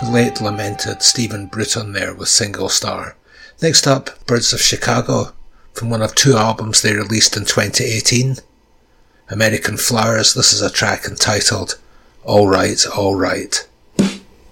late lamented Stephen Bruton there with Single Star. Next up, Birds of Chicago, from one of 2 albums they released in 2018. American Flowers, this is a track entitled All Right, All Right.